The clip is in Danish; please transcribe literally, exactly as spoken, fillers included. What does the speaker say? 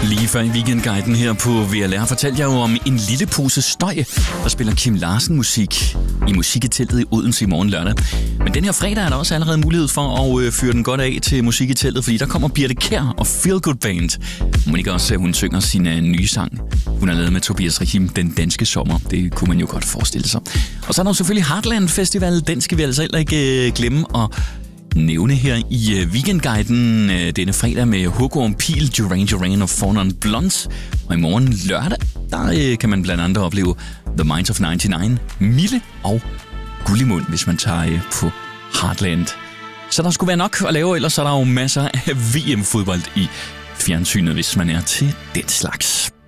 Lige før i Weekendguiden her på V L R fortalte jeg jo om en lille pose støj, der spiller Kim Larsen musik i Musikiteltet i Odense i morgen lørdag. Men den her fredag er der også allerede mulighed for at øh, fyre den godt af til Musikiteltet, fordi der kommer Birthe Kjær og Feel Good Band. Må ikke også, at hun synger sin øh, nye sang. Hun har lavet med Tobias Rahim, Den Danske Sommer. Det kunne man jo godt forestille sig. Og så er der jo selvfølgelig Heartland Festival. Den skal vi altså heller ikke øh, glemme at nævne her i uh, Weekendguiden uh, denne fredag med Hugo Pil, Duran Duran og Four Non Blondes. Og i morgen lørdag, der uh, kan man blandt andet opleve The Minds of nioghalvfems, Mille og Gullimund, hvis man tager uh, på Heartland. Så der skulle være nok at lave, ellers er der jo masser af V M-fodbold i fjernsynet, hvis man er til den slags.